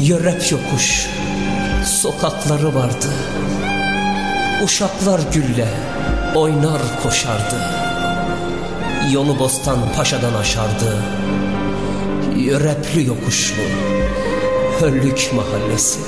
Yörep yokuş, sokakları vardı. Uşaklar gülle, oynar koşardı. Yolu Bostan Paşa'dan aşardı. Yörepli yokuşlu, Höllük mahallesi.